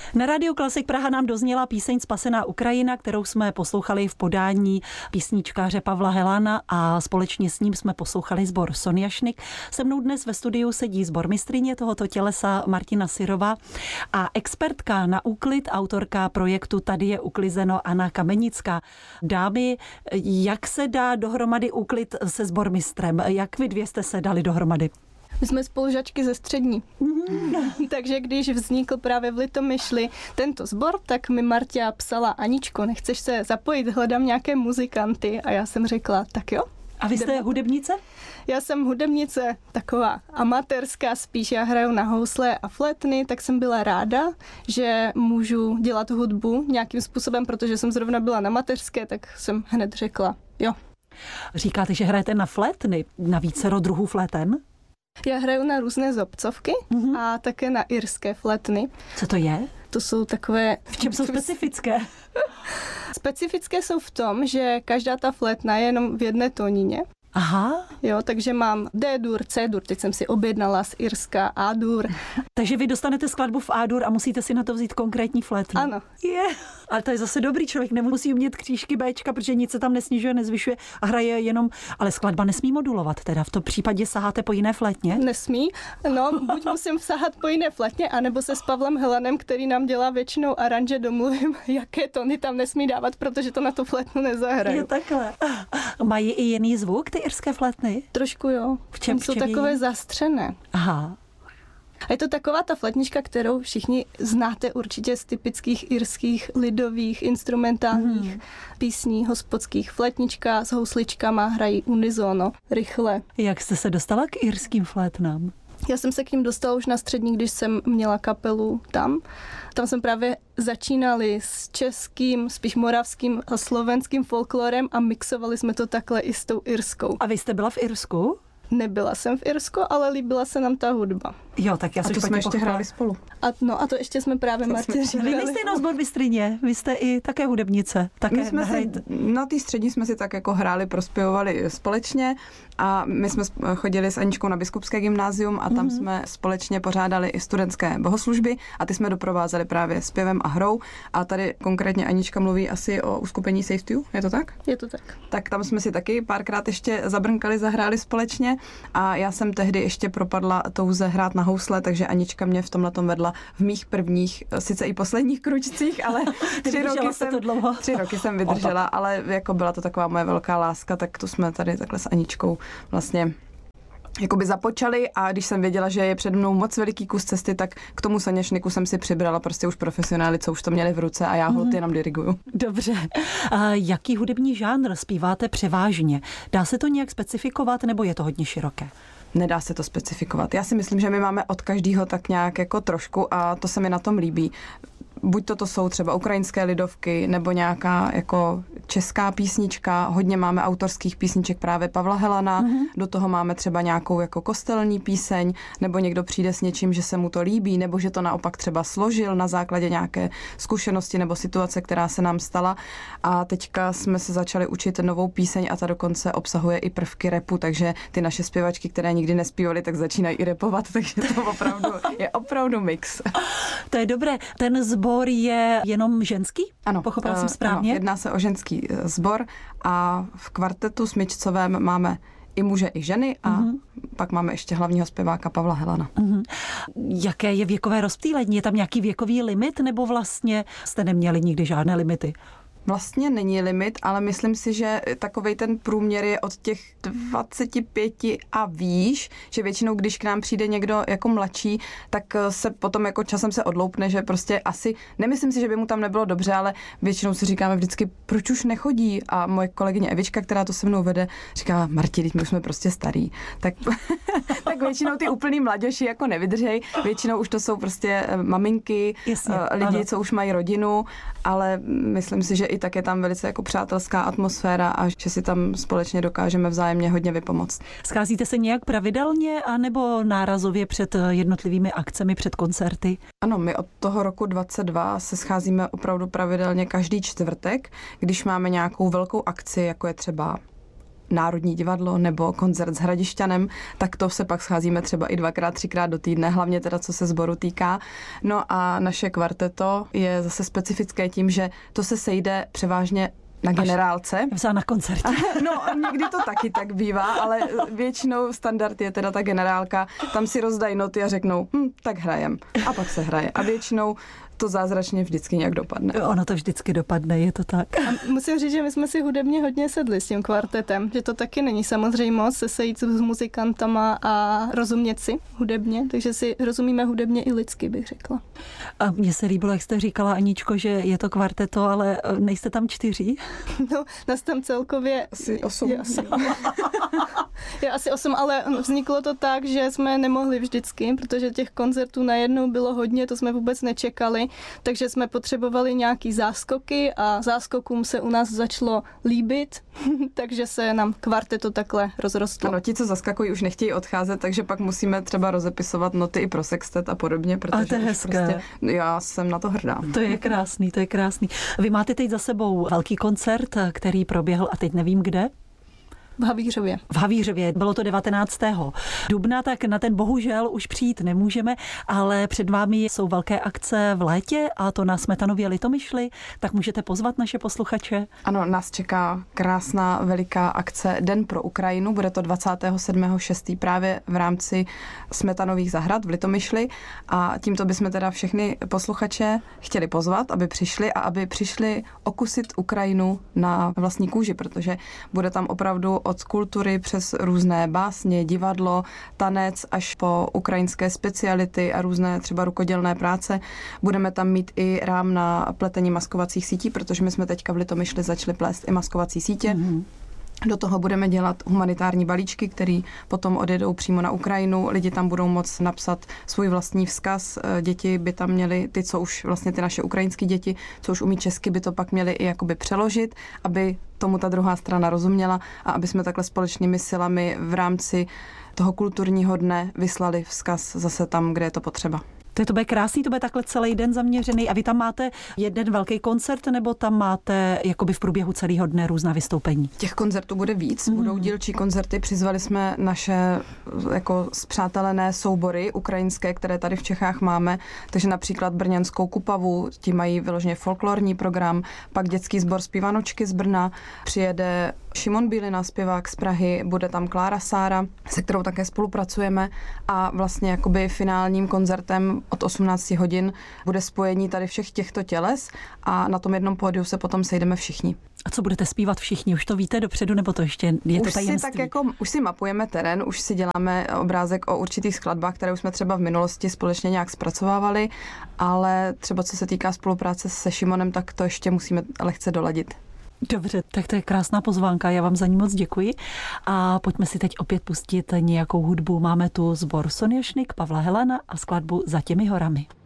Na Rádiu Klasik Praha nám dozněla píseň Spasená Ukrajina, kterou jsme poslouchali v podání písničkáře Pavla Helana a společně s ním jsme poslouchali sbor Sonjašnik. Se mnou dnes ve studiu sedí sbormistryně tohoto tělesa Martina Syrová a expertka na úklid, autorka projektu Tady je uklizeno Anna Kamenická. Dámy, jak se dá dohromady úklid se sbormistrem? Jak vy dvě jste se dali dohromady? My jsme spolužačky ze střední. Takže když vznikl právě v Litomyšli tento sbor, tak mi Martia psala: Aničko, nechceš se zapojit, hledám nějaké muzikanty. A já jsem řekla, tak jo. A vy jste hudebnice? Já jsem hudebnice taková amatérská, spíš já hraju na housle a flétny, tak jsem byla ráda, že můžu dělat hudbu nějakým způsobem, protože jsem zrovna byla na mateřské, tak jsem hned řekla, jo. Říkáte, že hrajete na flétny, na vícero druhů fléten? Já hraju na různé zobcovky a také na irské flétny. Co to je? To jsou takové... V čem jsou specifické? Specifické jsou v tom, že každá ta flétna je jenom v jedné tónině. Aha. Jo, takže mám D-dur, C-dur, teď jsem si objednala z Irska A-dur. Takže vy dostanete skladbu v A-dur a musíte si na to vzít konkrétní flétnu. Ano. Ale to je zase dobrý, člověk nemusí umět křížky Bčka, protože nic se tam nesnižuje, nezvyšuje a hraje jenom, ale skladba nesmí modulovat, teda v tom případě saháte po jiné flétně? Nesmí, no, buď musím sahat po jiné flétně, anebo se s Pavlem Helanem, který nám dělá většinou aranže, domluvím, jaké tóny tam nesmí dávat, protože to na tu flétnu nezahraju. Je takhle. Mají i jiný zvuk, ty irské flétny? Trošku jo. V čem jsou takové zastřené. Aha. A je to taková ta flétnička, kterou všichni znáte určitě z typických irských lidových instrumentálních písní hospodských. Flétnička s housličkama hrají unisono, rychle. Jak jste se dostala k irským flétnám? Já jsem se k ním dostala už na střední, když jsem měla kapelu tam. Tam jsme právě začínali s českým, spíš moravským a slovenským folklorem a mixovali jsme to takhle i s tou irskou. A vy jste byla v Irsku? Nebyla jsem v Irsku, ale líbila se nám ta hudba. Jo, tak já a to jsme ještě hráli spolu. A to ještě jsme právě Martě říkali. Vy nejste jenom sbormistryně, vy jste i také hudebnice. Také my jsme na té střední jsme si tak jako hráli, prospěvovali společně a my jsme chodili s Aničkou na Biskupské gymnázium a tam jsme společně pořádali i studentské bohoslužby a ty jsme doprovázeli právě zpěvem a hrou a tady konkrétně Anička mluví asi o uskupení Save to You, je to tak? Je to tak. Tak tam jsme si taky párkrát ještě zabrnkali, zahráli společně a já jsem tehdy ještě propadla touze hrát na housle, takže Anička mě v tomhletom vedla v mých prvních, sice i posledních kručcích, ale 3 roky jsem vydržela, ale jako byla to taková moje velká láska, tak to jsme tady takhle s Aničkou vlastně jakoby započali a když jsem věděla, že je před mnou moc veliký kus cesty, tak k tomu Sonjašniku jsem si přibrala prostě už profesionály, co už to měli v ruce a já ho jenom diriguju. Dobře. A jaký hudební žánr zpíváte převážně? Dá se to nějak specifikovat nebo je to hodně široké? Nedá se to specifikovat. Já si myslím, že my máme od každého tak nějak jako trošku a to se mi na tom líbí. Buď to jsou třeba ukrajinské lidovky nebo nějaká jako česká písnička, hodně máme autorských písniček právě Pavla Helana, do toho máme třeba nějakou jako kostelní píseň, nebo někdo přijde s něčím, že se mu to líbí, nebo že to naopak třeba složil na základě nějaké zkušenosti nebo situace, která se nám stala. A teďka jsme se začali učit novou píseň a ta dokonce obsahuje i prvky rapu, takže ty naše zpěvačky, které nikdy nespívaly, tak začínají i rapovat, takže to je opravdu mix. To je dobré. Ten sbor je jenom ženský? Ano. Pochopila jsem správně? Ano, jedná se o ženský sbor a v kvartetu smyčcovém máme i muže, i ženy a pak máme ještě hlavního zpěváka Pavla Helana. Jaké je věkové rozptýlení? Je tam nějaký věkový limit nebo vlastně jste neměli nikdy žádné limity? Vlastně není limit, ale myslím si, že takovej ten průměr je od těch 25 a výš, že většinou, když k nám přijde někdo jako mladší, tak se potom jako časem se odloupne, že prostě asi, nemyslím si, že by mu tam nebylo dobře, ale většinou si říkáme vždycky, proč už nechodí? A moje kolegyně Evička, která to se mnou vede, říká, Marti, teď my už jsme prostě starý. Tak většinou ty úplný mladěši jako nevydržej, většinou už to jsou prostě maminky, jasně, lidi, ano, co už mají rodinu, ale myslím si, že i tak je tam velice jako přátelská atmosféra a že si tam společně dokážeme vzájemně hodně vypomoct. Scházíte se nějak pravidelně anebo nárazově před jednotlivými akcemi, před koncerty? Ano, my od toho roku 2022 se scházíme opravdu pravidelně každý čtvrtek, když máme nějakou velkou akci, jako je třeba Národní divadlo nebo koncert s Hradišťanem, tak to se pak scházíme třeba i 2x, 3x do týdne, hlavně teda co se sboru týká. No a naše kvarteto je zase specifické tím, že to se sejde převážně na generálce. Vzal na koncertě. No, někdy to taky tak bývá, ale většinou standard je teda ta generálka. Tam si rozdají noty a řeknou, tak hrajem. A pak se hraje. A většinou to zázračně vždycky nějak dopadne. Ono to vždycky dopadne, je to tak. A musím říct, že my jsme si hudebně hodně sedli s tím kvartetem, že to taky není samozřejmost se sejít s muzikantama a rozumět si hudebně, takže si rozumíme hudebně i lidsky, bych řekla. A mně se líbilo, jak jste říkala, Aničko, že je to kvarteto, ale nejste tam 4? No, nás tam celkově asi 8. Je asi 8, ale vzniklo to tak, že jsme nemohli vždycky, protože těch koncertů najednou bylo hodně, to jsme vůbec nečekali, takže jsme potřebovali nějaký záskoky a záskokům se u nás začalo líbit, takže se nám kvarteto takhle rozrostlo. Ano, ti, co zaskakují, už nechtějí odcházet, takže pak musíme třeba rozepisovat noty i pro sextet a podobně, protože to je hezké. prostě já jsem na to hrdá. To je krásný, to je krásný. Vy máte teď za sebou velký koncert, který proběhl a teď nevím kde. V Havířově. V Havířově, bylo to 19. dubna, tak na ten bohužel už přijít nemůžeme, ale před vámi jsou velké akce v létě a to na Smetanově Litomyšli, tak můžete pozvat naše posluchače. Ano, nás čeká krásná veliká akce Den pro Ukrajinu, bude to 27.6. právě v rámci Smetanových zahrad v Litomyšli a tímto bychom teda všechny posluchače chtěli pozvat, aby přišli a aby přišli okusit Ukrajinu na vlastní kůži, protože bude tam opravdu od kultury přes různé básně, divadlo, tanec až po ukrajinské speciality a různé třeba rukodělné práce. Budeme tam mít i rám na pletení maskovacích sítí, protože my jsme teďka v Litomyšli začali plést i maskovací sítě. Mm-hmm. Do toho budeme dělat humanitární balíčky, které potom odjedou přímo na Ukrajinu. Lidi tam budou moct napsat svůj vlastní vzkaz. Děti by tam měly, ty, co už vlastně ty naše ukrajinské děti, co už umí česky, by to pak měly i jakoby přeložit, aby tomu ta druhá strana rozuměla a aby jsme takhle společnými silami v rámci toho kulturního dne vyslali vzkaz zase tam, kde je to potřeba. To bude krásný, to bude takhle celý den zaměřený. A vy tam máte jeden velký koncert, nebo tam máte jakoby v průběhu celého dne různá vystoupení? Těch koncertů bude víc, budou dílčí koncerty. Přizvali jsme naše jako spřátelené soubory ukrajinské, které tady v Čechách máme. Takže například Brněnskou Kupavu, ti mají vyloženě folklorní program, pak dětský sbor Zpívanočky z Brna, přijede Šimon Bílina, zpěvák z Prahy, bude tam Klára Sára, se kterou také spolupracujeme a vlastně jakoby finálním koncertem od 18 hodin bude spojení tady všech těchto těles a na tom jednom pódiu se potom sejdeme všichni. A co budete zpívat všichni? Už to víte dopředu, nebo to ještě je to tajemství? Už si mapujeme terén, už si děláme obrázek o určitých skladbách, které už jsme třeba v minulosti společně nějak zpracovávali, ale třeba co se týká spolupráce se Šimonem, tak to ještě musíme lehce doladit. Dobře, tak to je krásná pozvánka, já vám za ní moc děkuji. A pojďme si teď opět pustit nějakou hudbu. Máme tu sbor Sonjašnik, Pavla Helana a skladbu Za těmi horami.